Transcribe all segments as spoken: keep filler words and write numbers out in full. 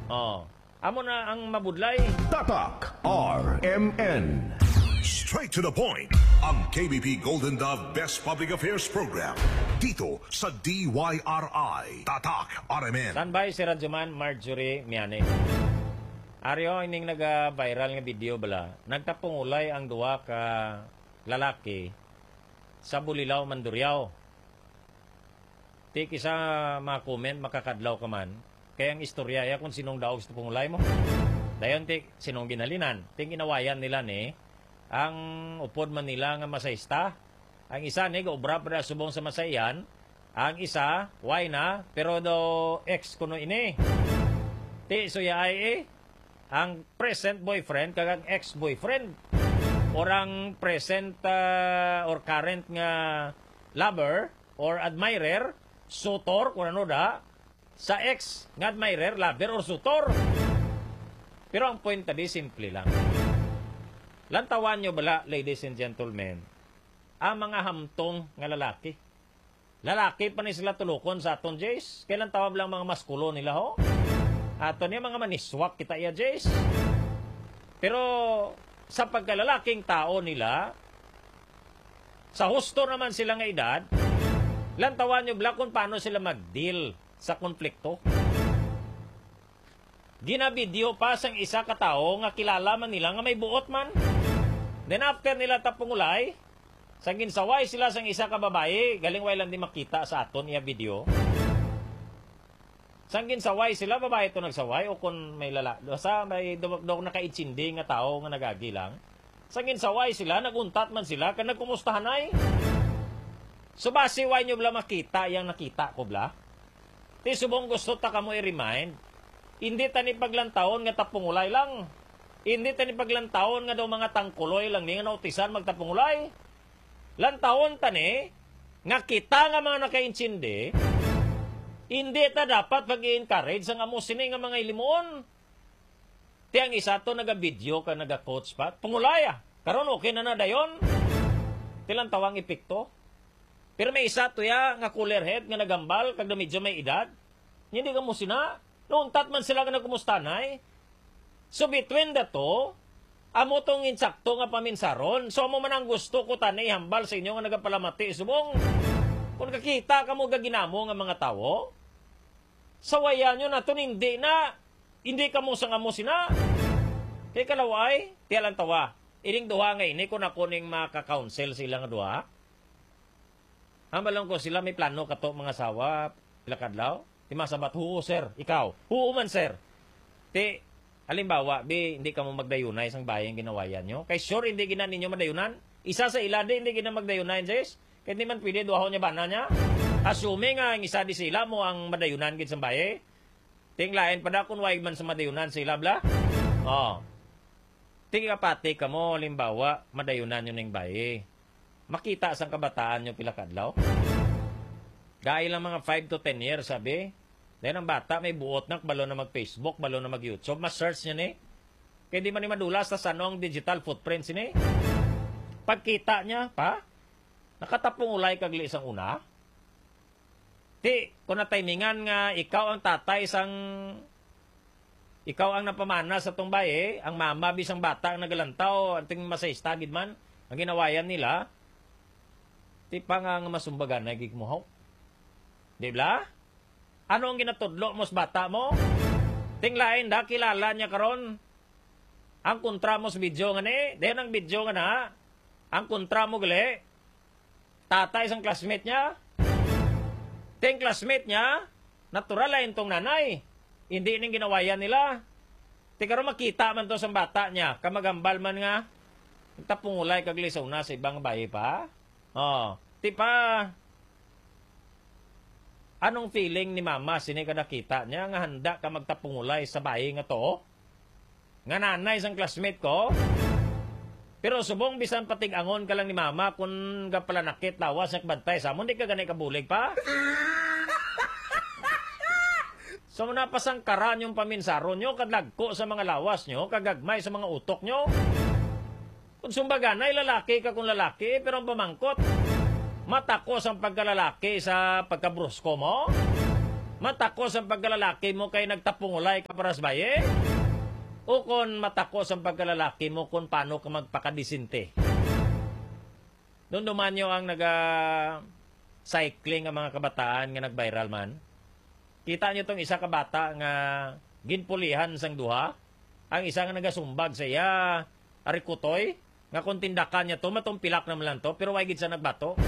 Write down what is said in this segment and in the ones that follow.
Oh. Amo na ang mabudlay. Tatak R M N. Straight to the point. Ang K B P Golden Dove Best Public Affairs Program. Dito sa D Y R I. Tatak R M N. Standby si Radyoman Marjorie Miane. Aryo, ining naga-viral nga video bala. Nagtapungulay ang duwa ka lalaki sa Bulilaw, Mandurriao. Tik isa mga comment, makakadlaw ka man. Kaya ang istorya ya kung sinong daog sa pungulay mo. Dayon tik, sinong ginalinan. Tik inawayan nila ni, ang upod man nila nga masayista. Ang isa ni, gaubra pa subong sa masayan. Ang isa, why na, pero do ex kuno ini. Ti, so ya ay eh, ang present boyfriend kagang ex-boyfriend or ang present uh, or current nga lover or admirer, sutor, kung ano da, sa ex nga admirer, lover or sutor. Pero ang point tadi, simple lang. Lantawan nyo bala, ladies and gentlemen, ang mga hamtong nga lalaki. Lalaki pa ni sila tulukon sa aton, Jace. Kailan tawag lang mga maskulo nila, ho? Ato niya mga maniswak kita iya, Jace. Pero sa pagkalalaking tao nila, sa husto naman sila nga edad, lantawan nyo bala kung paano sila mag-deal sa konflikto. Ginabideo pa sang isa ka tao nga kilala man nila nga may buot man. Then after nila tapungulay, sang ginsaway sila sang isa ka babae, galing way lang di makita sa aton iya video. Sanggin saway sila, babae ito nagsaway, o kung may lala, sa may do nakaitsindi nga tao nga nagagilang. Sanggin saway sila, naguntat man sila, kan nagkumustahan ay. So base, why nyo bala makita yung nakita ko bala? Ti subong gusto ta ka mo i-remind, hindi tani paglantawon nga tapungulay lang. Hindi tani paglantawon nga daw mga tangkuloy lang, nga nautisan magtapungulay. Lantawon tani, nga kita nga mga nakaitsindi, hindi ta dapat pag-i-encourage ang amo sini nga mga ilimuon. Ti ang isa to naga-video ka naga-coach pa. Pungulaya. Karon okay na na dayon. Tilang tawang epekto. Pero may isa to ya nga cooler head nga nagambal kag medyo may edad. Hindi ka mo sina. Noontat man sila nga nagkumustanay. So between the two, amo tong insakto nga paminsaron. So amo man ang gusto ko tanay hambal sa inyo nga nagapalamati subong. Kung kakita ka mo gaginamo nga mga tao, sawayan nyo na ito, hindi na, hindi ka mo sa nga mo sina. Kaya kalaway, tiyalang tawa. Ining duha nga ini, kung ako ning makaka-counsel sila nga duha, hambalang ko sila may plano kato mga sawa, pilakadlaw, di masabat, huo sir, ikaw, huo man sir. Ti, halimbawa, bi, hindi ka mo magdayunay sang bayang ginawayan nyo. Kaya sure, hindi gina ninyo madayunan. Isa sa ilade, hindi gina magdayunan, Jess. Kaya di man pwede duhaw niya bana niya. Assuming nga ang isa di sila mo ang madayunan gid sa baye. Tinglain pa da kung waig man sa madayunan sila bla. Oh. Tingi pati ka mo limbawa madayunan nyo ning baye. Makita sang kabataan nyo pila kadlaw. Gaya lang mga five to ten years sabi. Dahil ang bata may buot nak balo na mag-Facebook, balo na mag-YouTube, mas-search niya ni. Kaya di man ni madulas sa sanong digital footprints ni. Pagkita niya pa, nakatapungulay kag isang una. Ti, kung natimingan nga ikaw ang tatay sang ikaw ang napamana sa tong baye, ang mama bisang bata ang nagalantaw, anting masayista gid man, ang ginawayan nila. Ti pa nga nga masumbagan na gigmuhaw. Di ba? Ano ang ginatudlo mo sa bata mo? Tinglain da kilala niya karon. Ang kontra mo sa video nga ni, dahil ang video nga na, ang kontra mo gali, tatay isang classmate niya. Ting classmate niya, natural ay itong nanay. Hindi ning ginawayan nila. Tika rin makita man to sa bata niya. Kamagambal man nga. Nagtapungulay kaglisaw na sa ibang bayi pa. Oh, ti pa. Anong feeling ni mama sini ka nakita niya nga handa ka magtapungulay sa bayi nga to? Nga nanay isang classmate ko? Pero subong bisan patig-angon ka lang ni mama kung ka pala nakit lawas at bantay sa mo, hindi ka ganay kabulig pa. So napasangkaran yung paminsaron nyo, kadlagko sa mga lawas nyo, kagagmay sa mga utok nyo. Kung sumbaganay, lalaki ka kung lalaki, pero ang pamangkot, matakos ang pagkalalaki sa pagkabrusko mo. Matakos ang pagkalalaki mo kay nagtapungulay ka para sa baye? O kung matakos ang pagkalalaki mo kung paano ka magpakadisinte? Doon dumanyo ang naga-cycling ang mga kabataan nga nag-viral man. Kita nyo tong isa ka bata nga ginpulihan sang duha. Ang isa nga nagasumbag sa iya, arikutoy, nga kung tindakan niya to, matumpilak naman lang to, pero why gid sa nagbato?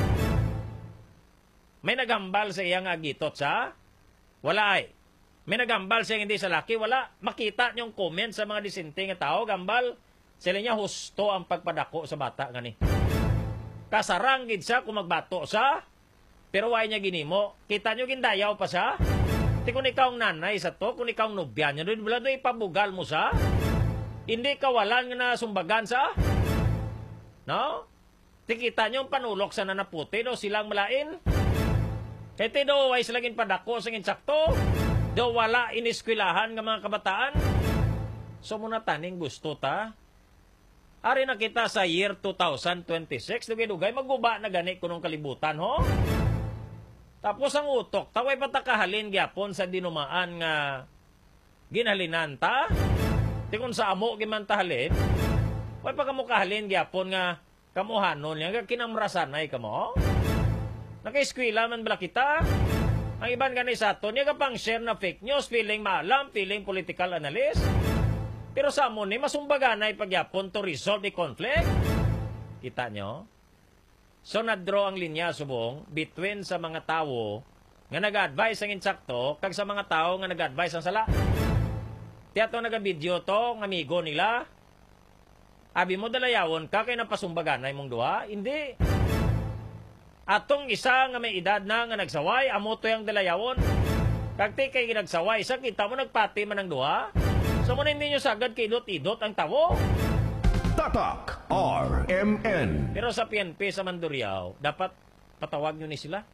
May nagambal sa iya nga agitot sa? Wala ay. May nagambal sa hindi sa laki? Wala. Makita niyong comment sa mga disente nga tao, gambal. Sila niya husto ang pagpadako sa bata gani. Kasarang gid sa kung magbato sa, pero why niya ginimo? Kita niyo gindayaw pa sa? Ti kung ikaw ang nanay sa to, kung ikaw ang nobya niya, doon wala doon ipabugal mo sa? Hindi kawalan nga na sumbagan sa? No? Ti kita niyo ang panulok sa nanaputi, do silang malain? Kaya do, ay silagin padako sa insakto? Do wala iniskwilahan ng mga kabataan? So muna taning gusto ta? Ari na kita sa year two thousand twenty-six, dugay-dugay, magguba na gani kunong kalibutan, ho? Tapos ang utok, taway patakahalin gyapon sa dinumaan nga ginhalinan ta? Di kung sa amo gimantahalin, way pa kamo kahalin gyapon nga kamuhanon niya, kinamrasanay kamo? Naka-eskwela man bala kita? Ang iban gani sa ato, niya kapang share na fake news, feeling maalam, feeling political analyst. Pero sa amo ni, masumbaganay pagyapon to resolve the conflict. Kita nyo? So, na-draw ang linya subong between sa mga tao nga nag-advise ang insakto kag sa mga tao nga nag-advise ang sala. Tiyato nag-video to, ng amigo nila. Abi mo dalayawon ka kay napasumbaganay mong duha? Hindi. Atong isa nga may edad na nga nagsaway, amo to yung dalayawon. Kag ti kay ginagsaway, sa kita mo nagpati man ang duha? So muna hindi nyo sagad kay idot-idot ang tawo. Tatak R M N. Pero sa P N P sa Mandurriao, dapat patawag nyo ni sila.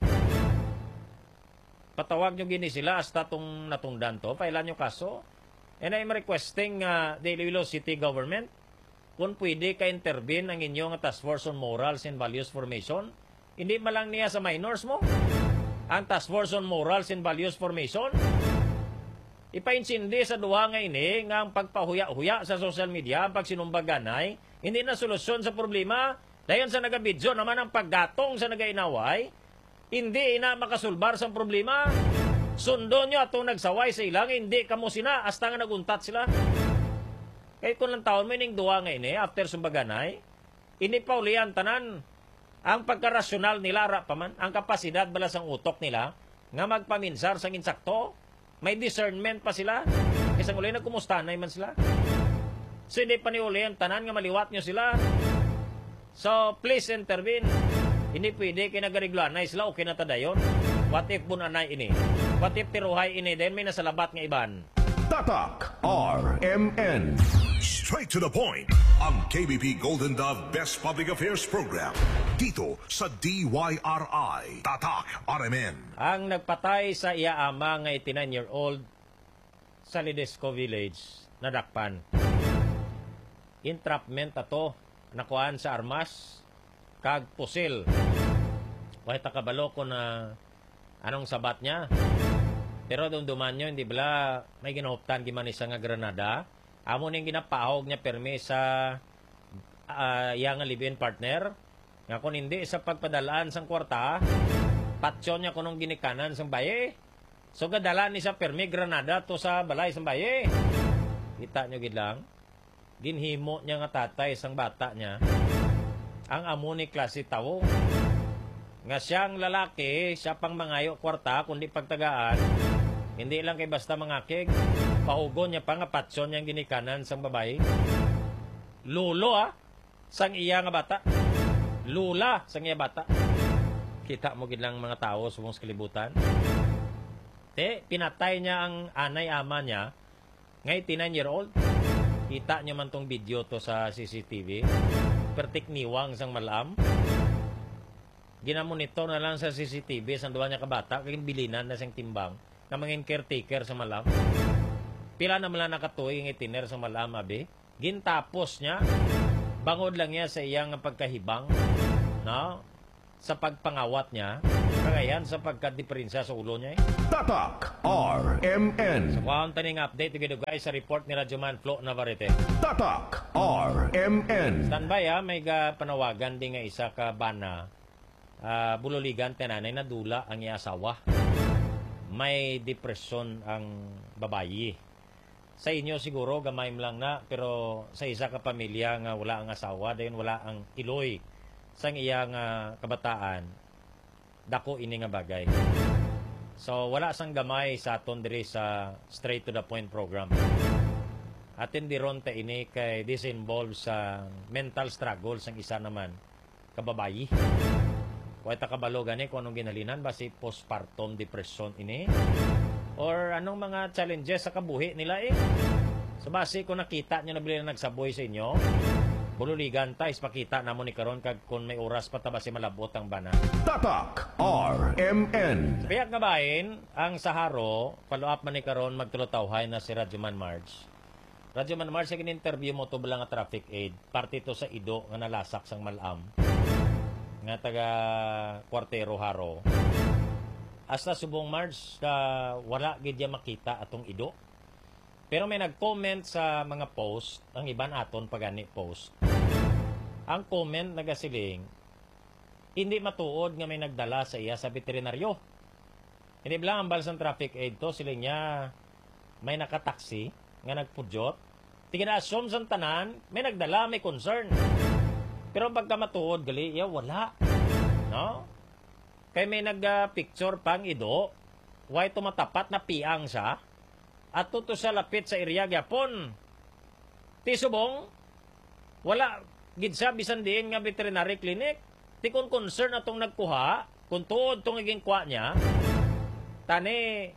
Patawag nyo gini sila hasta tong natungdan to, pailan nyo kaso. And I'm requesting uh, the Iloilo City Government kung pwede ka-intervene ang inyong Task Force on Morals and Values Formation. Hindi malang niya sa minors mo. Ang Task Force on Morals and Values Formation. Ipaintsindi sa duha nga ini nga ang pagpahuya-huya sa social media, ang pagsinumbaganay, hindi na solusyon sa problema. Dayon sa nagabidyo naman ang paggatong sa nagainaway, hindi na makasulbar sa problema. Sundo nyo atong nagsaway sa ilang, hindi kamo sina, hasta nga naguntat sila. Kaya kung lang taon mo ining duha nga ini, after sumbaganay, ini pa ulian tanan, ang pagkarasyonal nila, ra pa man, ang kapasidad balas ang utok nila, nga magpaminsar sa insakto, may discernment pa sila. Isang uli na kumustanay man sila. So hindi pa ni uli ang tanan nga maliwat nyo sila. So please intervene. Hindi pwede kaya nagareglanay sila okay na tadayon. What if bunanay ini? What if tiruhay ini? Then may nasalabat nga iban. Tatak R M N. Straight to the point. Ang K B P Golden Dove Best Public Affairs Program. Dito sa D Y R I. Tatak R M N. Ang nagpatay sa iya ama nga eighty-nine-year-old sa Ledesco Village, nadakpan. Entrapment ato, nakuhaan sa armas, kag pusil. Wahit takabalo ko na anong sabat niya. Pero doon dumanyo, hindi bala may ginahuptan giman isa nga granada. Amo niyang ginapahog niya permi sa uh, yang live-in partner. Nga kung hindi sa pagpadalaan sang kwarta, patsyon niya kunong ginikanan sang baye. So gadalaan ni sa permi granada to sa balay sang baye. Kita nyo gid lang. Ginhimo niya nga tatay sang bata niya. Ang amo ni klase tawo. Nga siyang lalaki, siya pang mangayo kwarta, kundi pagtagaan. Hindi lang kay basta mangakig. Pahugon niya pa nga patsyon niyang ginikanan sang babae. Lulo ah, sang iya nga bata. Lula sang iya bata. Kita mo gid lang mga tao sa mong kalibutan. Te, pinatay niya ang anay ama niya, nga eighty-nine-year-old. Kita niyo man tong video to sa C C T V. Pertik niwang sang malam. Ginamonitor na lang sa C C T V sa duwa niya kabata, kaya bilinan na siyang timbang na mangin caretaker sa malam. Pila na mala nakatuig ng itiner sa malam, abi. Gintapos niya, bangod lang niya sa iyang pagkahibang. No? sa pagpangawat niya, kagayan sa pagkadiferensya sa ulo niya eh. Tatak R M N. So, kung taning update, tigito guys, sa report ni Radyoman Flo Navarrete. Tatak R M N. Standby ha, may ga panawagan din nga isa ka bana. Uh, bululigan tinanay na dula ang iasawa. May depression ang babayi. Sa inyo siguro, gamay mo lang na, pero sa isa ka pamilya nga wala ang asawa, dayon wala ang iloy sang iyang uh, kabataan, dako ini nga bagay. So, wala sang gamay sa aton diri sa Straight to the Point program. Atin di ron ta ini kay this involves sa mental struggle sang isa naman kababayi. Kuway ta kabalo gani kung anong ginhalinan, basi postpartum depression ini or anong mga challenges sa kabuhi nila eh. So basi kung nakita nyo na bili na nagsaboy sa inyo, bululigan ta, ispakita na mo ni karon kag kung may oras pa ta basi malabot ang bana. Tatak R M N. Piyag nga bahin, ang Saharo, follow up man ni karon magtulotawhay na si Radyoman Marge. Radyoman Marge, sa in-interview mo to bilang nga traffic aid, parte to sa Ido nga nalasak sang Malam, nga taga Kwartero Haro. Hasta subong Marge, ka wala gid ya makita atong Ido. Pero may nag-comment sa mga post, ang iban aton pagani post. Ang comment nagasiling, hindi matuod nga may nagdala sa iya sa veterinaryo. Hindi bilang ang balsang traffic aid to, siling niya may nakataksi nga nagpudyot. Tigina-assume sa tanan, may nagdala, may concern. Pero pagka matuod, gali, ya wala. No? Kaya may nag-picture pang Ido, why tumatapat na piang siya, at tuto sa lapit sa area gyapon. Ti subong, wala gid sa bisan diin nga veterinary clinic. Ti kon concern atong nagkuha, kung tuod tong iging kwa niya, tani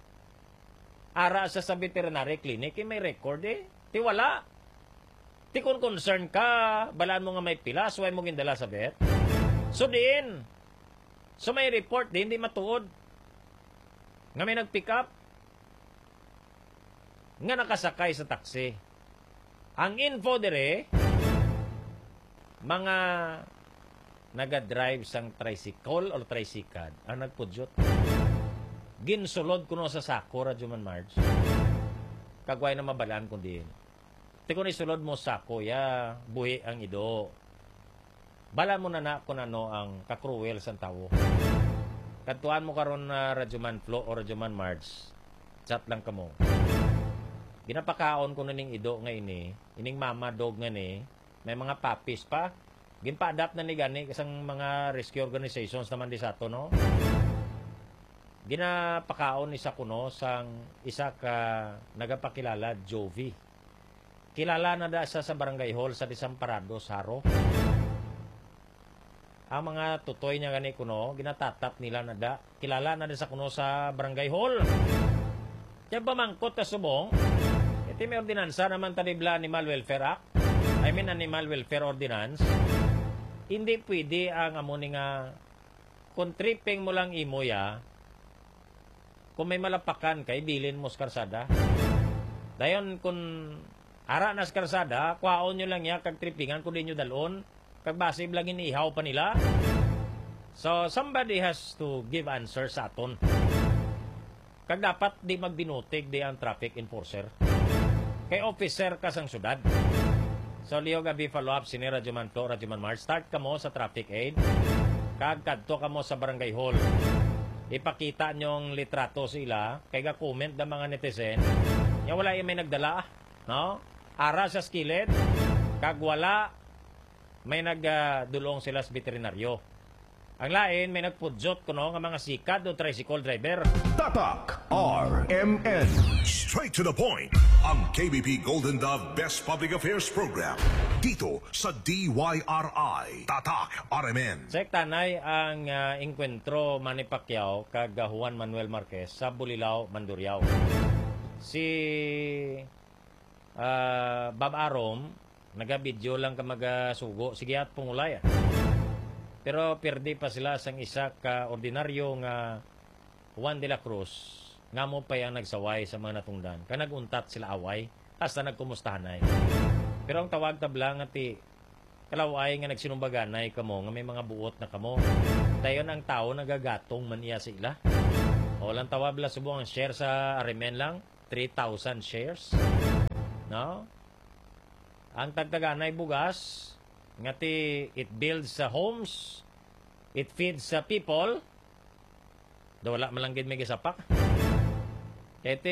ara sa sa veterinary clinic, eh, may record eh. Ti wala. Ti kon concern ka, balaan mo nga may pila, so ay mo gindala sa vet. So diin, so may report din, di matuod. Nga may nag-pick up, nga nakasakay sa taxi. Ang info dire, mga naga-drive sang tricycle or tricycad ang nagpudyot. Ginsulod kuno sa sako, Radyoman Marge. Kagway na mabalaan ko din. Ti kung isulod mo sako, ya, buhi ang Ido. Bala mo na na kung ano ang kakruwel sang tawo. Kantuan mo karon na Radyoman Flo o Radyoman Marge. Chat lang kamo. Ginapakaon ko na ning Ido nga ini, ining mama dog nga ni, may mga puppies pa. Ginpa-adapt na ni gani kasang mga rescue organizations naman di sa ato, no? Ginapakaon ni sa kuno sang isa ka nagapakilala, Jovi. Kilala na da sa sa barangay hall sa Desamparados, Haro. Ang mga tutoy niya gani kuno, ginatatap nila na da. Kilala na da sa kuno sa barangay hall. Kaya pamangkot ka subong, iti may ordinansa naman tanibla Animal Welfare Act. I mean Animal Welfare Ordinance. Hindi pwede ang amo ni nga kung tripping mo lang imo ya, kung may malapakan kay bilin mo sa karsada. Dayon kung ara na sa karsada, kwaon nyo lang ya kag trippingan kung di nyo dalon, kag basib lang inihaw pa nila. So somebody has to give answer sa aton. Kag dapat di magbinutig di ang traffic enforcer. Kay officer ka sang syudad. So liyo gabi follow up sini Radyoman Flo, Radyoman Marge. Start ka mo sa traffic aid. Kag kadto ka mo sa barangay hall. Ipakita nyong litrato sila. Kay ga comment ng mga netizen. Ya wala yung may nagdala. No? Ara sa skillet. Kag wala may nagdulong sila sa veterinaryo. Ang lain, may nagpudyot kuno nga mga sikad o tricycle driver. Tatak R M N. Straight to the point. Ang K B P Golden Dove Best Public Affairs Program. Dito sa D Y R I. Tatak R M N. Sek tanay ang uh, enkwentro Manny Pacquiao kag Juan Manuel Marquez sa Bulilao, Mandurriao. Si uh, Bob Arom, naga-video lang ka magasugo. Sige at pungulay. Pero perdi pa sila sang isa ka ordinaryo nga Juan de la Cruz nga mo pa yung nagsaway sa mga natungdan. Ka naguntat sila away, hasta nagkumustahanay. Pero ang tawag tabla nga ti kalaway nga nagsinumbaganay kamo nga may mga buot na kamo. Dayon ang tao nagagatong man iya sila. O lang tawa bala subong ang share sa Arimen lang, three thousand shares. No? Ang tagtaganay bugas, ngati it builds sa homes, it feeds sa people, do wala malanggid may gisapak. Kete,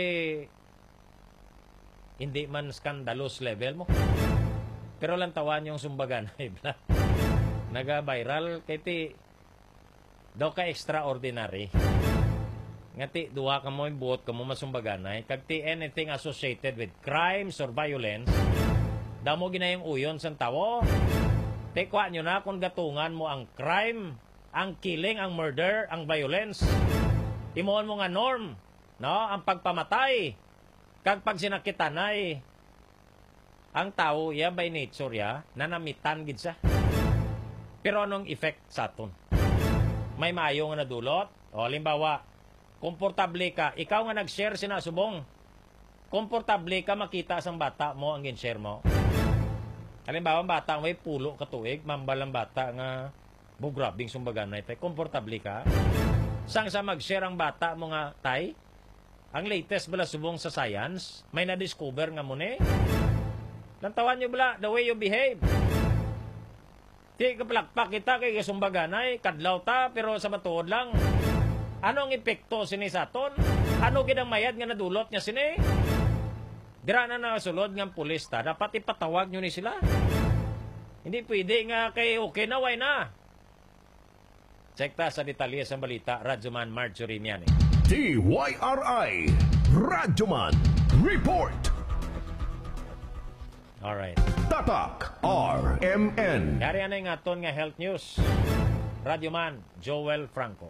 hindi man scandalous level mo. Pero lang tawan yung sumbaganay bla. Naga-viral, kete, daw ka extraordinary. Ngati, duha ka mo yung buot ka mo masumbaganay. Kagti anything associated with crimes or violence, daw mo ginayong uyon sa tawo. Tekwa nyo na kung gatungan mo ang crime, ang killing, ang murder, ang violence. Imoon mo nga norm, no? Ang pagpamatay. Kag pag sinakitanay, ang tao, ya by nature, ya, nanamitan gid sa. Pero anong effect sa aton? May maayo nga nadulot. O, limbawa, komportable ka. Ikaw nga nag-share sinasubong. Komportable ka makita sang bata mo ang gin-share mo. Halimbawa, ang bata may pulo katuig, mambal ang bata nga bugrabing sumbaganay tay. Komportable ka. Sang sa mag-share ang bata mo nga tay, ang latest bala subong sa science, may na-discover nga mo ni. Lantawan nyo bala, the way you behave. Di kapalakpak kita kay kasumbaganay, kadlaw ta, pero sa matuod lang. Anong epekto sini sa aton? Ano ginang mayad nga nadulot niya sini? Dira na nakasulod ng pulis ta, dapat ipatawag nyo ni sila. Hindi pwede nga kay okay na, why na? Check ta sa detalye sa balita, Radyoman Marjorie Miani. D Y R I Radyoman Report. Alright. Tatak R M N. Yari na yung aton nga health news. Radyoman Joel Franco.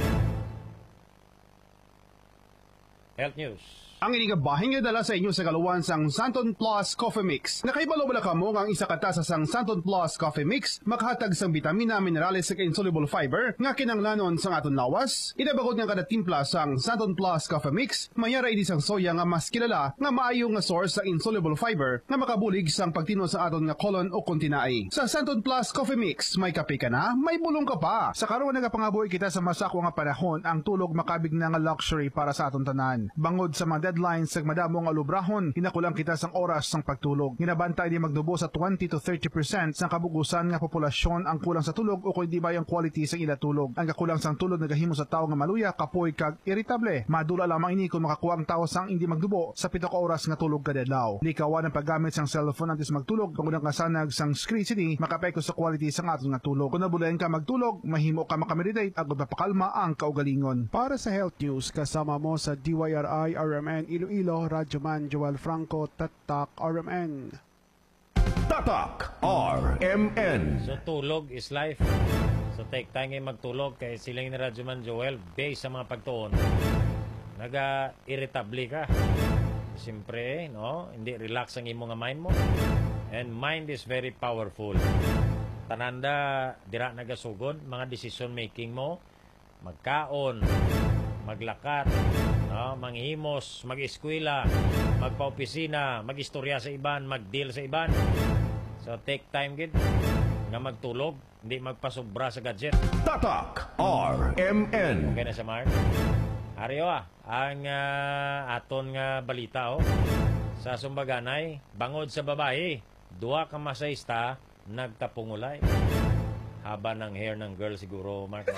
Health news. Ang inigabahin nga dala sa inyo sa kaluwan sang Santon Plus Coffee Mix. Nakaibalo bala kamo nga ang isa katasa sang Santon Plus Coffee Mix makahatag sang bitamina, minerales ug insoluble fiber nga kinanglanon sang aton lawas. Inabagod nga kada timpla sang Santon Plus Coffee Mix, mayara ini sang soya nga mas kilala nga maayo nga source sa insoluble fiber nga makabulig sang pagtino sa aton nga colon o kontinai. Sa Santon Plus Coffee Mix, may kape ka na, may bulong ka pa. Sa karon nagapangabuhi kita sa masako nga panahon, ang tulog makabig na nga luxury para sa aton tanan. Bangod sa mga deadlines sa madamo nga lubrahon, hinakulang kita sang oras sang pagtulog. Hinabantay ni magdubo sa twenty to thirty percent sang kabugusan nga populasyon ang kulang sa tulog o kundi ba yung quality sa ila tulog. Ang kakulang sang tulog nagahimo sa tao nga maluya, kapoy kag irritable. Madula lamang ini kung makakuha ang tao sang hindi magdubo sa pito ka oras nga tulog kada adlaw. Likawan ang paggamit sang cellphone antes magtulog, kung unang kasanag sang screen city, makapeko sa quality sang aton nga tulog. Kung nabulayan ka magtulog, mahimo ka makameditate agud mapakalma ang kaugalingon. Para sa health news, kasama mo sa D Y R I R M N Iloilo, Radyoman Joel Franco, Tatak R M N. Tatak R M N. So tulog is life. So take time ngayon magtulog kay silang ni Radyoman Joel based sa mga pagtuon. Naga-irritable ka. Siyempre, no? Hindi relax ang imo nga mind mo. And mind is very powerful. Tananda, dira nagasugod, mga decision making mo, magkaon, maglakat, no? Manghimos, mag-eskwela, magpa-opisina, mag-istorya sa iban, mag-deal sa iban. So take time gid nga magtulog, hindi magpasobra sa gadget. Tatak R M N. Okay na sa Mark? Ariyo ah, ang uh, aton nga balita oh. Sa Sumbaganay, bangod sa babae, duha ka masayista nagtapungulay. Haba ng hair ng girl siguro, Mark.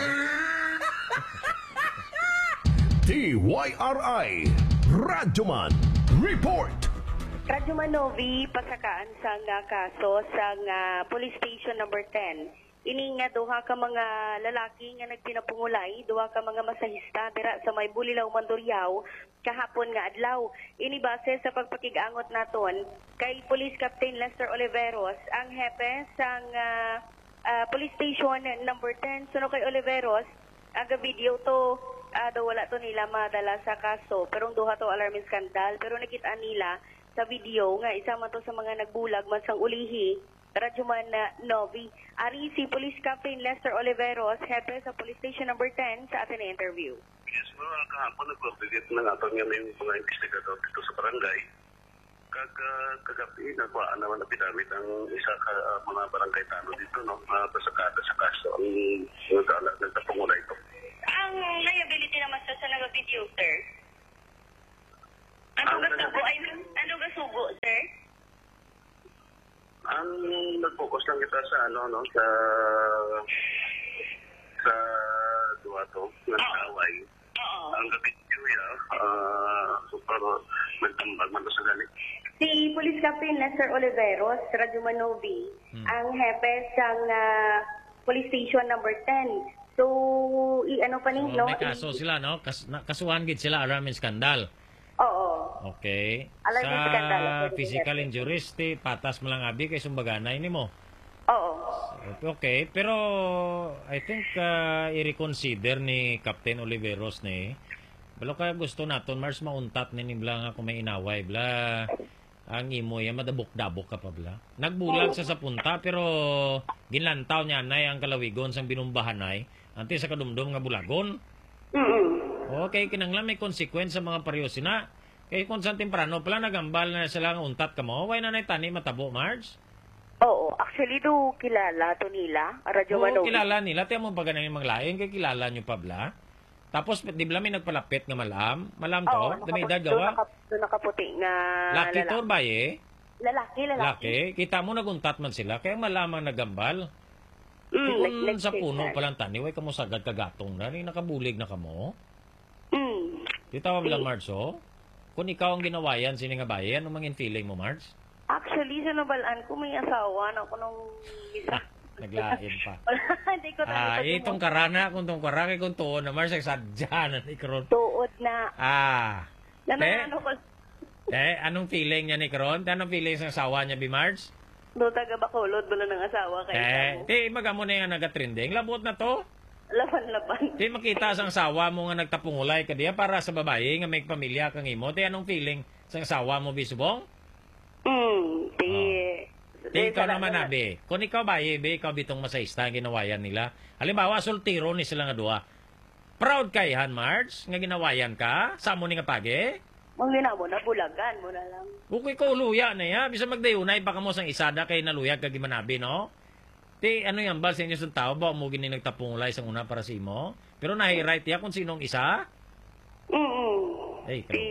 D Y R I Radyoman Report. Radyoman Novi, pasakaan sa nga kaso sa nga police station number ten. Ini nga duha ka mga lalaki nga nagpinapungulay, duha ka mga masahista dira sa may Bulilaw, Mandurriao kahapon nga adlaw. Ini base sa pagpakig-angot naton kay Police Captain Lester Oliveros, ang hepe sang uh, uh, police station number ten. Suno kay Oliveros, aga video to, uh, daw wala to nila madala sa kaso, pero duha to alarming skandal, pero nakita nila sa video nga isa man to sa mga nagbulag man sang ulihi. Radyoman uh, Novi. Ari si Police Captain Lester Oliveros, hepe sa Police Station number ten sa ating interview. Yes, well, kahapon nag-coordinate na nga ito nga may mga investigador dito sa barangay. kag uh, kagabi nagwaan naman na pinamit ang isa ka uh, mga barangay tano dito, no? Uh, pasakada sa kaso ang nagkaalat nagtapungula ito. Ang liability naman sa sa nag-video, sir? Ano Ang ga sugo? nag- Ay, ano ga sugo, sir? Ang nag-focus lang kita sa ano, no? Sa sa duwato ng away. Oo. Ang gabi niya, uh, super nagtambag man to sa galit. Si Police Captain Lester Oliveros, Radyo Manovi, ang hepe sang ah, Police Station number ten. So, i-ano pa So, ning, no? may kaso sila, no? Kas, na, kasuhan gid sila alarm and skandal. Oo. Okay. Alarm and skandal, Sa pwede physical din. injuries, ti, patas mo lang abi kay sumbaganay nimo. Oo. Okay, pero I think uh, i-reconsider ni Captain Oliveros ni balo kaya gusto naton Mars mauntat ni nibla nga kung may inaway bla ang imo ya madabok-dabok ka pa bla. Nagbulag sa sa punta pero ginlantaw niya nay ang kalawigon sang binumbahanay anti sa kadumdum nga bulagon. Mm-mm. Okay, kinanglan may konsekwens sa mga paryosi na. Kay kung sa temprano pala nagambal na sila nga untat ka mo, way na nay tani matabo Mars. Oo. Actually, do kilala to nila, Radyo Oo, Manovi. kilala nila. Tiyan mo pa ganang mga lain, kay kilala nyo pa bla. Tapos, di ba may nagpalapit nga malam? Malam to? Oo, Dami nakapu- edad doon gawa? naka- doon nakaputi nga Laki to lalaki. ba eh? Lalaki, lalaki. Laki. Kita mo naguntat man sila, kaya malamang nagambal. Mm, Kung like- like sa this, puno sir. palang tani, way kamo sagad kagatong na, rin nakabulig na kamo. Mm. Di tawag lang, Marge, oh? Kung ikaw ang ginawayan, sini nga bayan, anong mangin feeling mo, Marge? Actually, sa nabalaan ko, may asawa na ako nung isa. Naglain pa. Hindi ko Ah, talaga itong karana, kung itong karana, kung tuon na, Marge, sadya na ni Karon. tuod na. Ah. Na may Eh? ano ko, Eh, anong feeling niya ni Karon? Anong feeling sa asawa niya, Bi Marge? do taga Bacolod, bala ng asawa kay Eh, mo. di magamo na yung nagatrending. Labot na to. Laban-laban. Di makita sa asawa mo nga nagtapungulay ka diya para sa babae nga may pamilya kang imo. Di anong feeling sa asawa mo, Bisubong? Mm, di... Di ikaw naman, Abi. Kung ikaw ba, Ibe, ikaw bitong masayista ang ginawayan nila. Halimbawa, sultiro ni sila nga duha. Proud kay Han Marge nga ginawayan ka? Sa mo ni nga pagi? Mang mo na, bulagan mo na lang. Kung ikaw luya na ya, bisa magdayunay baka mo sang isada kay naluyag kag gimanabi, no? Ti ano yan ba sa inyo sa tao ba mo gini nagtapungulay sa una para sa imo? Pero nahi-right ya kung sinong isa? Mm-mm. Ay, Di...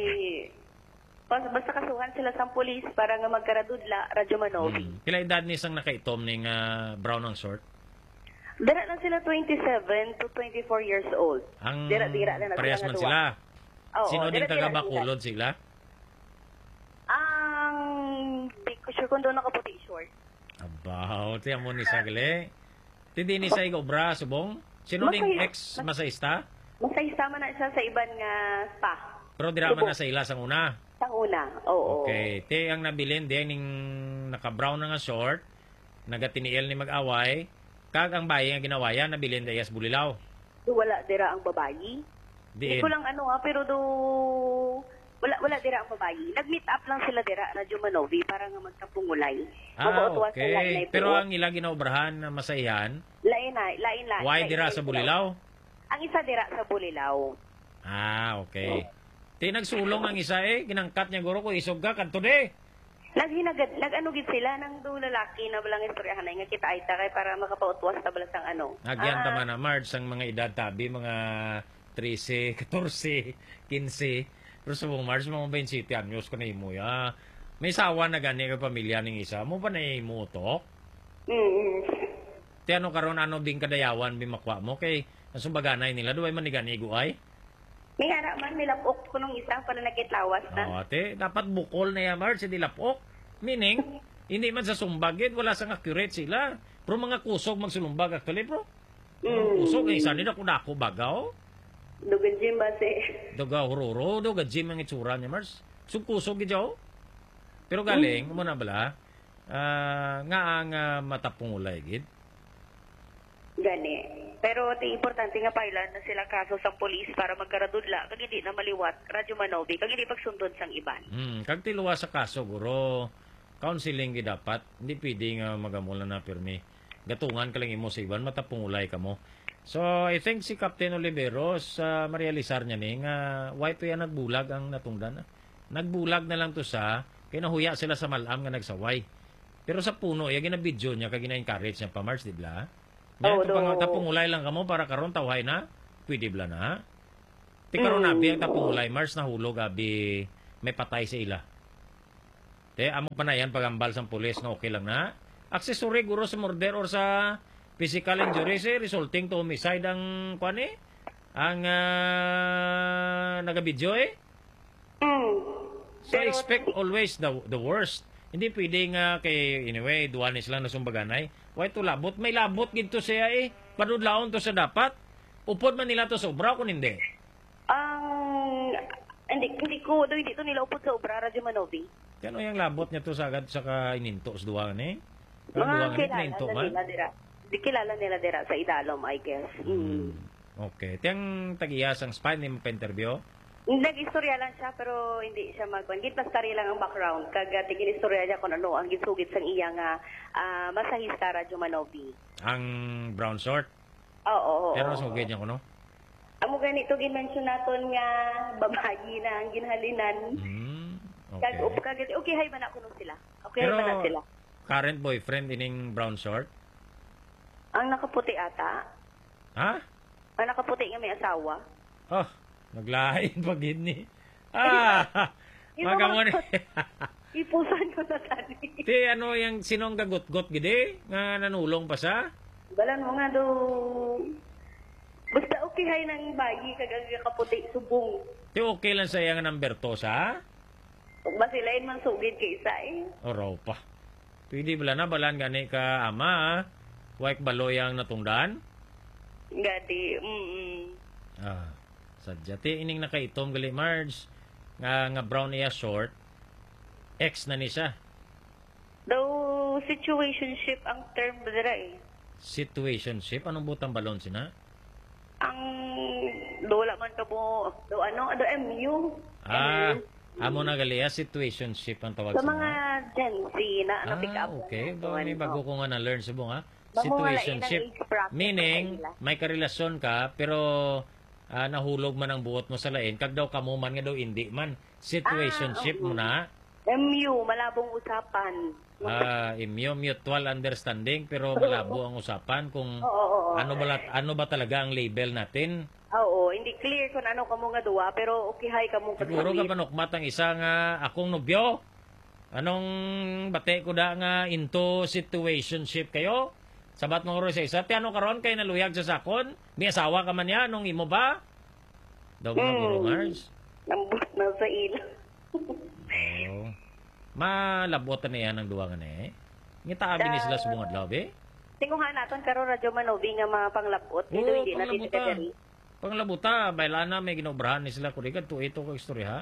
Basta, basta kasuhan sila sa pulis para nga magkaradudla, Radyo Manovi. Hmm. Pila edad ni isang nakaitom ning uh, brown ang short? Dira na sila twenty-seven to twenty-four years old. Ang Dira-dira na na parehas sila man nga sila. Oo, Sino din dira-dira taga Bacolod sila? Ang... Di ko sure kung doon nakaputi short. Abaw, tiyan mo ni Sagle. Tindi ni sa igobra, subong? Sino ning Masay- ex masayista? Masayista man na siya sa iban nga spa. Pero diraman na sa ila sang una. Sa una, oo. Okay. Te ang nabilin din ning naka-brown na nga short, nagatiniel ni mag-away, kag ang bayi nga ginawayan nabilin dayas bulilaw. Do wala dira ang babayi. Diin. Hindi ko lang ano ha, pero do... Wala, wala dira ang babayi. Nag-meet up lang sila dira, Radyo Manovi, para nga magkapungulay. Ah, Mabuotwas sa lain okay. na Pero ibuot. ang ila ginaobrahan na masayan, Lain na, lain lain. why lain, dira lain sa sila. bulilaw? Ang isa dira sa Bulilaw. Ah, okay. Ti nagsulong ang isa eh, ginangkat niya guro ko isog ka kadto de. Naghinagad, nag-ano gid sila ng do lalaki na balang istoryahan na nga kita ay takay para makapautwas ta balas ang ano. Agyan Ah, tama na March ang mga edad tabi mga thirteen, fourteen, fifteen. Pero sa buong March mga twenty-seven anyos ko na imo ya. May sawa na gani ka pamilya ning isa mo pa na imo to. Mm. Ti ano karon ano ding kadayawan bimakwa mo kay ang sumbaganay nila duway man ni gani guay. May hara man nilapok ko nung isa para nakitlawas na. Oh, ate, dapat bukol na yan, Marge, hindi lapok. Meaning, hindi man sa sumbagin, wala sang accurate sila. Pero mga kusog magsulumbag actually, bro. Mm. Kusog, eh, isa nila kung ako bagaw. Dugan Jim ba si... Doga hororo, doga gym ang itsura niya, Marge. So, kusog gidyaw. Pero galing, mo na bala, ah, nga ang uh, matapungulay, gid. Gani. Pero ti importante nga pailan na sila kaso sa polis para magkaradudla kag hindi na maliwat Radyo Manovi kag hindi pagsundod sang iban. Hmm, kag tiluwa sa kaso, guro, counseling gid dapat. Hindi pwede nga magamula na pirmi. Gatungan ka lang imo sa iban, matapungulay ka mo. So, I think si Captain Oliveros, uh, marealisar niya ni nga why to yan nagbulag ang natungdan. Nagbulag na lang to sa Kaya nahuya sila sa malam nga nagsaway. Pero sa puno, yung ginabidyo niya, kag gina-encourage niya pa, March, di ba? Nga, Oo, ito pang do. tapungulay lang kamo para karon tawhay na, pwede bla na. Ti karon Mm. nabi ang tapungulay, March, nahulog, abi, may patay sa ila. Te, amo pa na yan, pagambal sa pulis, na okay lang na. Accessory, guro sa murder or sa physical injuries, eh, resulting to homicide ang, kwan eh, ang uh, nagabidyo eh. Mm. So Pero- expect always the the worst. Hindi pwede nga kay anyway duwanis lang na sumbaganay. Why to labot? May labot gito siya eh. Padudlaon to sa dapat. Upod man nila to sa obra kung hindi. Ang hindi hindi ko do hindi to nila upod sa obra Radyo Manovi. Kano yung labot niya to sa agad sa kaininto sa duwa ni? Ang Mga duwa ni kilala ininto na man. nila dira. Di kilala nila dira sa Idalom, I guess. Mm. Okay. Tiyang tagiyas ang spine ni mo pa-interview. Nag-istorya lang siya pero hindi siya magkuan. Git story lang ang background. Kag tigin istorya niya kung ano ang gisugit sang iya nga ah, masahista Radyo Manovi. Ang brown short. Oo, oo. Pero oo. sugid niya ko no. Amo ganito ginmention naton nga babayi na ang ginhalinan. Hmm. Kag up Okay. kag okay hay man ako sila. Okay hay Pero man na sila. current boyfriend ining brown short? Ang nakaputi ata. Ha? Ang nakaputi nga may asawa. Oh, naglain pag ni. Ah, magamo ni. Ipusan ko na tani. Ti ano yung sinong gagot-got gidi nga nanulong pa sa? Balan mo nga do. Basta okay hay nang bayi kag ang kaputi subong. Ti okay lang sa yang number to sa? Ug basilain man sugid kay isa eh. Oro pa. Pwede bala na balan gani ka ama, ah. Waik baloyang natungdan? Gati. Mm. Ah, sadya. Ti ining nakaitom gali Marge. Nga, nga brown iya short. Ex na ni siya. Daw situationship ang term dira eh. Situationship. Anong butang balon sina? Ang dola man ka mo do ano do M U. Ah, amo na gali ah, situationship ang tawag Sa sina. mga Gen Z na ano pick Ah, up. okay. Ba, may bago ko nga na-learn sa bunga. Ba, mo wala Situationship. ilang age bracket Meaning, sa kanila. may karelasyon ka, pero ah, nahulog man ang buot mo sa lain. Kag daw kamo man nga daw hindi man. Situationship Ah, oo. mo na. M U malabong usapan. Ah, imyo mutual understanding pero malabo ang usapan kung Oo, oo, oo. ano ba ano ba talaga ang label natin. Oo, hindi clear kung ano kamo nga duwa pero okay hay kamo Siguro ka panukmat ang isa nga akong nobyo. Anong bate ko da nga into situationship kayo? Sabat mo ro sa isa, ti ano karon kay naluyag sa sakon? May asawa ka man ya nung imo ba? Daw mga Hmm. guro Mars. Nambut na sa ilo. Oh. Malabot na yan ang duwa nga ni. Ngita abi ni sila sa bungad labi. Tinguhan naton karon Radyo Manovi nga mga panglapot. Dito Oo, hindi na dito panglabuta. diri. Panglabuta, bailana may ginobrahan ni sila kurigad to ito ko istorya ha.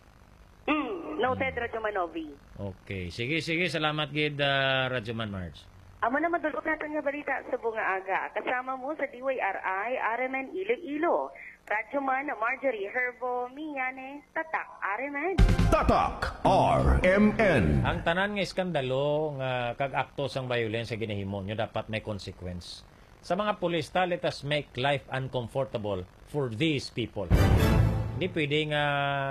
Mm, noted Radyo Manovi. Okay, sige sige, salamat gid uh, Radyoman March. Amo na madulog natin nga balita sa bunga aga. Kasama mo sa D Y R I, R M N Iloilo. Radyoman Marjorie Herbo, Miyane, Tatak, R M N. Tatak R M N. Ang tanan nga iskandalo nga kag akto sang violence sa ginahimo nyo dapat may consequence. Sa mga pulista, let us make life uncomfortable for these people. Hindi pwede nga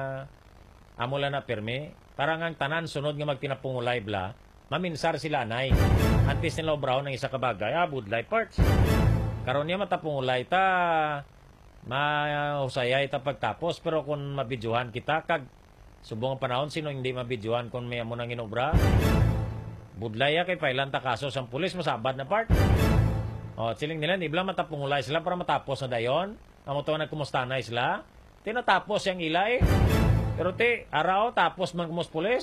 amo lang na perme. Parang ang tanan sunod nga magtinapungulay bla, maminsar sila anay. Antes nila obraw ng isa kabagay, ah, budlay parts. Karon niya matapungulay ta, mahusayay ta pagtapos. Pero kung mabidyohan kita, kag subong ang panahon, sino hindi mabidyohan kung may amo nang inobra? Budlay ya kay pailan ta kaso sa pulis, masabad na part. O, siling nila, iblang matapungulay sila para matapos na dayon. Amo to nagkumustanay sila. Tinatapos yung ilay. Pero ti, araw, tapos man kumus pulis.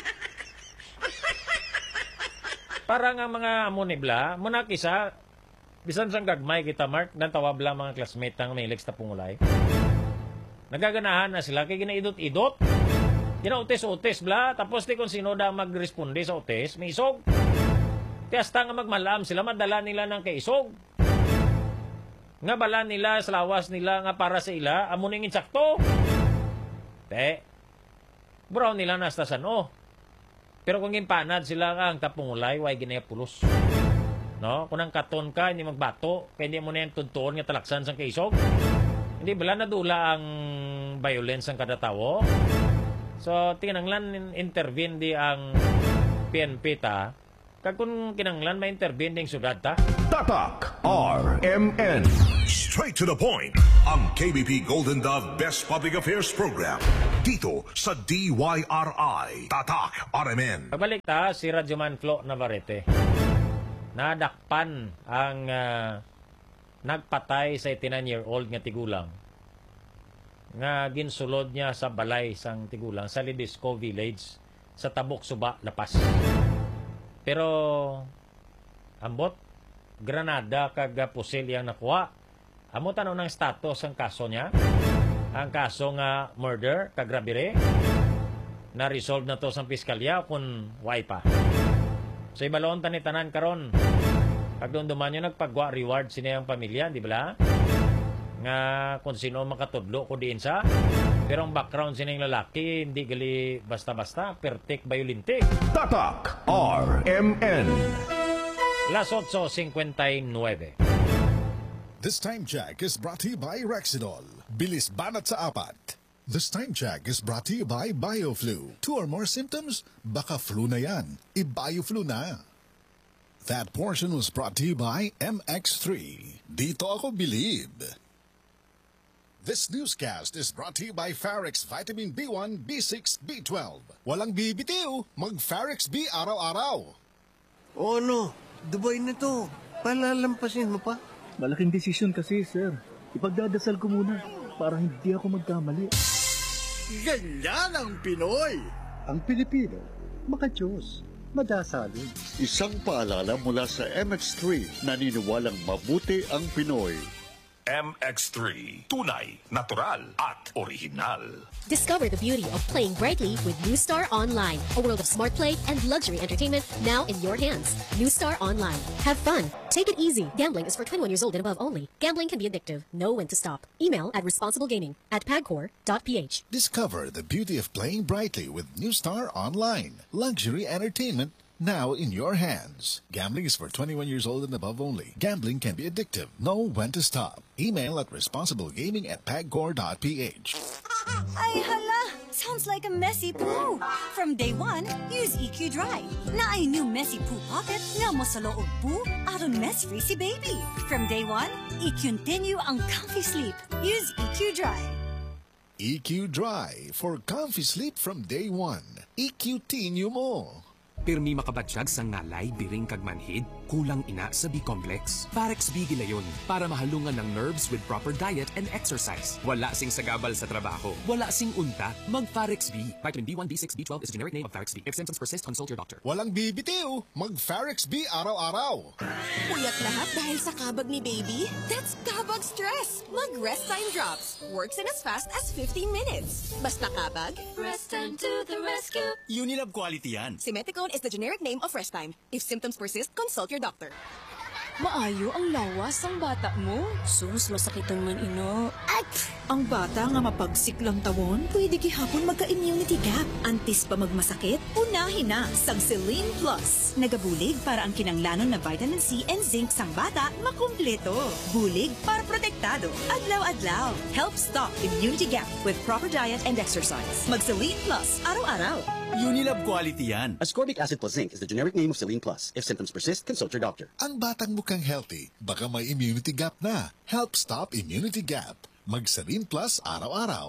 Parang ang mga amunibla, muna kisa, bisan sang gagmay kita, Mark, nang tawab lang mga classmate ng may legs tapungulay. Nagaganahan na sila, kaya ginaidot-idot. Ginautis-utis, bla. Tapos ti kung sino da magresponde sa utis, may isog. Ti hasta nga magmalam sila, madala nila ng kaisog. Nga bala nila, sa lawas nila, nga para sa ila, amuning insakto. Te, brown nila nasta sano. Pero kung impanad sila nga ang tapungulay, way ginaya pulos. No? Kung ang katon ka, hindi magbato, kaya hindi mo na yung tuntuon nga talaksan sang kaisog. Hindi bala nadula ang violence ang kada tawo. So, tinanglan in- intervene di ang P N P ta. Kag kung kinanglan ma-intervene ding syudad ta. Tatak R M N. Straight to the point. Ang K B P Golden Dove Best Public Affairs Program. Dito sa D Y R I. Tatak R M N. Pagbalik ta, si Radyoman Flo Navarrete. Nadakpan ang uh, nagpatay sa eighty-nine-year-old nga tigulang nga ginsulod niya sa balay sang tigulang sa Lidisco Village sa Tabok Suba, Lapas. Pero ambot granada kag pusil yang nakuha. Amo tanong ng status ang kaso niya. Ang kaso nga murder kag robbery na resolve na to sa piskalya kun way pa. So ibaloon tani tanan karon. Kag doon duman yung nagpagwa reward sina ang pamilya, di ba? Nga kung sino makatudlo ko diin sa. Pero ang background sining lalaki, hindi gali basta-basta, pertik bayulintik. Tatak R M N. Las eight fifty-nine. This time check is brought to you by Rexidol. Bilis banat sa apat. This time check is brought to you by BioFlu. Two or more symptoms? Baka flu na yan. I-BioFlu na. That portion was brought to you by M X three. Dito ako believe. This newscast is brought to you by Farex Vitamin B one, B six, B twelve. Walang bibitiw, mag-Farex B araw-araw. Oh no, Dubai na to. Palalampasin mo pa. Malaking desisyon kasi, sir. Ipagdadasal ko muna para hindi ako magkamali. Ganyan ang Pinoy! Ang Pilipino, makajos, madasalin. Isang paalala mula sa M X three, naniniwalang mabuti ang Pinoy. M X three. Tunay, natural, at original. Discover the beauty of playing brightly with New Star Online, a world of smart play and luxury entertainment now in your hands. New Star Online. Have fun. Take it easy. Gambling is for twenty-one years old and above only. Gambling can be addictive. Know when to stop. Email at responsiblegaming at pagcor dot p h. Discover the beauty of playing brightly with New Star Online. Luxury entertainment now in your hands. Gambling is for twenty-one years old and above only. Gambling can be addictive. Know when to stop. Email at responsiblegaming at pagcor dot p h. Ay hala! Sounds like a messy poo. From day one, use E Q Dry. Na ay new messy poo pocket nga mo sa loob poo aron mess-free si baby. From day one, i-continue ang comfy sleep. Use E Q Dry. E Q Dry for comfy sleep from day one. E Q tinyo mo. Pirmi makabatsyag sa ngalay, biring kag manhid, kulang ina sa B-complex. Farex B gilayon para mahalungan ng nerves with proper diet and exercise. Wala sing sagabal sa trabaho. Wala sing unta. Mag-Farex B. Vitamin B one, B six, B twelve is a generic name of Farex B. If symptoms persist, consult your doctor. Walang bibitiw. Mag-Farex B araw-araw. Puyat lahat dahil sa kabag ni baby? That's kabag stress. Mag-Rest Time Drops. Works in as fast as fifteen minutes. Basta kabag, Rest Time to the rescue. Unilab quality yan. Simeticone is the generic name of Rest Time. If symptoms persist, consult your doctor. Maayo ang lawas ang bata mo. Sus, masakitan man ino. At ang bata nga mapagsik lang tawon, pwede gihapon magka-immunity gap. Antis pa magmasakit, unahin na sang Celine Plus. Nagabulig para ang kinanglanon na vitamin C and zinc sang bata makumpleto. Bulig para protektado. Adlaw-adlaw. Help stop immunity gap with proper diet and exercise. Mag Celine Plus araw-araw. Unilab quality yan. Ascorbic acid plus zinc is the generic name of Celine Plus. If symptoms persist, consult your doctor. Ang batang mukhang healthy, baka may immunity gap na. Help stop immunity gap. Mag Celine Plus araw-araw.